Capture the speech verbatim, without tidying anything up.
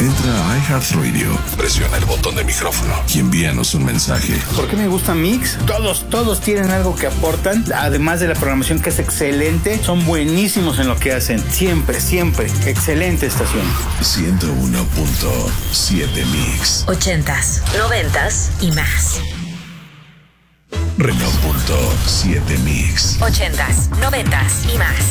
Entra a iHeartRadio, presiona el botón de micrófono y envíanos un mensaje. ¿Por qué me gusta Mix? Todos, todos tienen algo que aportan, además de la programación que es excelente, son buenísimos en lo que hacen. Siempre, siempre. Excelente estación. ciento uno punto siete Mix. Ochentas, noventas y más. Renault punto siete Mix. Ochentas, noventas y más.